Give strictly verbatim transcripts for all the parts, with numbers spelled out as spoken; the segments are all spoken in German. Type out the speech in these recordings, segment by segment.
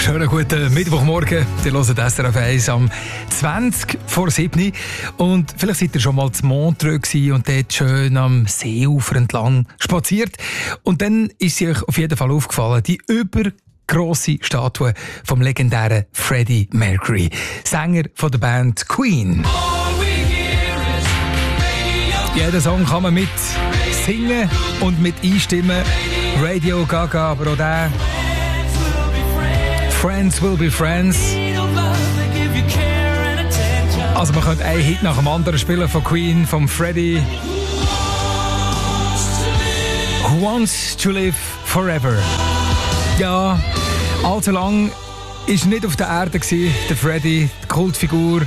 Schönen guten Mittwochmorgen. Ihr hört S R F eins am zwanzig vor sieben. Und vielleicht seid ihr schon mal zu Montreux und dort schön am Seeufer entlang spaziert. Und dann ist sie euch auf jeden Fall aufgefallen, die übergrosse Statue vom legendären Freddie Mercury, Sänger von der Band Queen. Jeden Song kann man mit singen und mit einstimmen. Radio Gaga, aber auch der Friends will be friends. Also man könnte einen Hit nach dem anderen spielen von Queen, von Freddie. Who wants to live forever? Ja, allzu lang ist nicht auf der Erde gewesen, der Freddie, die Kultfigur.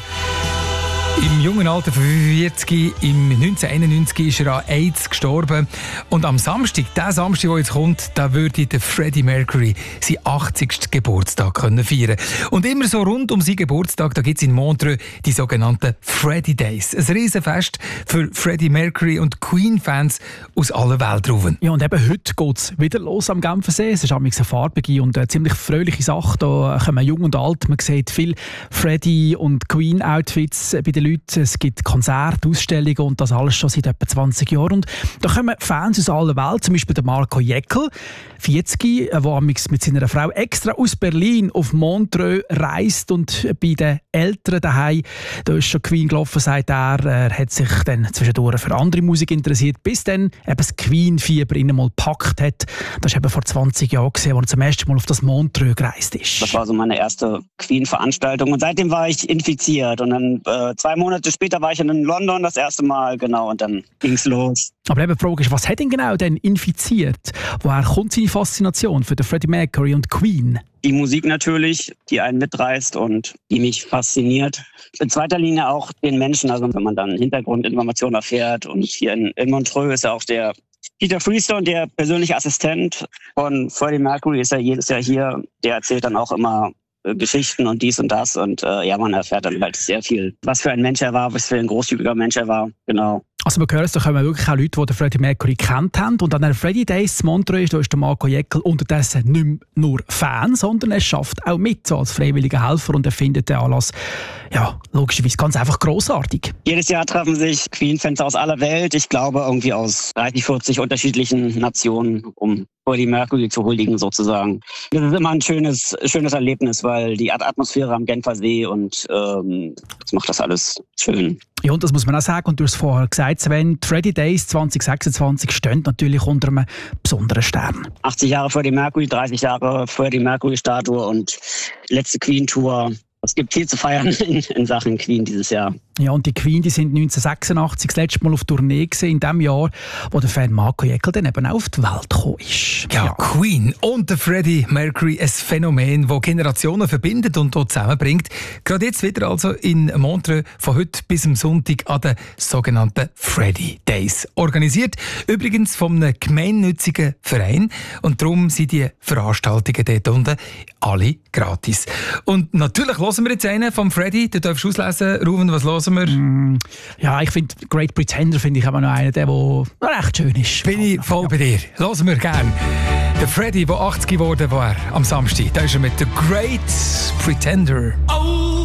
Im jungen Alter von fünfundvierzig, im neunzehnhunderteinundneunzig ist er an AIDS gestorben. Und am Samstag, der Samstag, der jetzt kommt, da würde der Freddie Mercury seinen achtzigsten Geburtstag können feiern. Und immer so rund um seinen Geburtstag, da gibt es in Montreux die sogenannten Freddie Days. Ein Riesenfest für Freddie Mercury und Queen-Fans aus aller Welt rufen. Ja, und eben heute geht es wieder los am Genfersee. Es ist eine farbige und eine ziemlich fröhliche Sache. Da kommen jung und alt. Man sieht viele Freddie- und Queen-Outfits bei den Leuten. Es gibt Konzerte, Ausstellungen und das alles schon seit etwa zwanzig Jahren. Und da kommen Fans aus aller Welt, zum Beispiel der Marco Jäckel, vierzig, der mit seiner Frau extra aus Berlin auf Montreux reist und bei den Eltern daheim, da ist schon Queen gelaufen, sagt er. Er hat sich dann zwischendurch für andere Musik interessiert, bis dann eben das Queen-Fieber ihn mal gepackt hat. Das war eben vor zwanzig Jahren, als er zum ersten Mal auf das Montreux gereist ist. Das war so meine erste Queen-Veranstaltung und seitdem war ich infiziert und dann äh, zwei Monate später war ich in London das erste Mal, genau, und dann ging's los. Aber eben die Frage ist, was hat ihn genau denn infiziert? Woher kommt seine Faszination für den Freddie Mercury und Queen? Die Musik natürlich, die einen mitreißt und die mich fasziniert. In zweiter Linie auch den Menschen, also wenn man dann Hintergrundinformationen erfährt. Und hier in, in Montreux ist ja auch der Peter Freestone, der persönliche Assistent von Freddie Mercury, ist ja jedes Jahr hier. Der erzählt dann auch immer Geschichten und dies und das und äh, ja, man erfährt dann halt sehr viel, was für ein Mensch er war, was für ein großzügiger Mensch er war, genau. Also man hört es, da kommen wirklich auch Leute, die den Freddie Mercury kennt haben. Und an den Freddie Days in Montreux, da ist der Marco Jäckel unterdessen nicht mehr nur Fan, sondern er schafft auch mit, so als freiwilliger Helfer, und er findet den Anlass, ja, logischerweise ganz einfach grossartig. Jedes Jahr treffen sich Queen-Fans aus aller Welt, ich glaube irgendwie aus dreißig, vierzig unterschiedlichen Nationen, um Freddie Mercury zu huldigen sozusagen. Das ist immer ein schönes, schönes Erlebnis, weil die Atmosphäre am Genfersee und ähm, das macht das alles schön. Ja, und das muss man auch sagen, und du hast es vorher gesagt, Sven, die Freddie Days zwanzig sechsundzwanzig stehen natürlich unter einem besonderen Stern. achtzig Jahre Freddie Mercury, dreißig Jahre Freddie Mercury-Statue und letzte Queen-Tour. Es gibt viel zu feiern in, in Sachen Queen dieses Jahr. Ja, und die Queen, die sind neunzehnhundertsechsundachtzig das letzte Mal auf Tournee gewesen, in dem Jahr, wo der Fan Marco Jäckel dann eben auch auf die Welt gekommen ist. Ja, ja, Queen und der Freddie Mercury, ein Phänomen, das Generationen verbindet und dort zusammenbringt. Gerade jetzt wieder also in Montreux von heute bis am Sonntag an den sogenannten Freddie Days. Organisiert übrigens von einem gemeinnützigen Verein und darum sind die Veranstaltungen dort unten alle gratis. Und natürlich hören wir jetzt einen vom Freddie, du darfst auslesen, Ruven, was hören wir? Mm, ja, ich finde Great Pretender finde ich aber noch einen, der, der recht schön ist. Bin ich voll ja. bei dir. Hören wir gerne. Der Freddie, der achtzig geworden war am Samstag, da ist er mit The Great Pretender. Oh.